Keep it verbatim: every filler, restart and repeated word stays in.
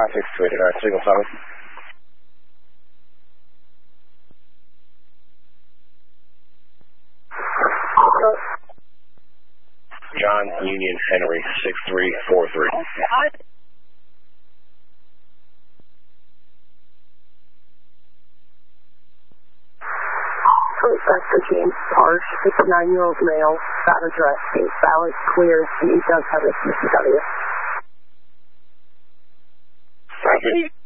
five six two eight nine, signal solid. John Union Henry six three four three. Mister James Parsh, fifty-nine-year-old male, that address is valid, clear, he does have his Mister W. Thank you.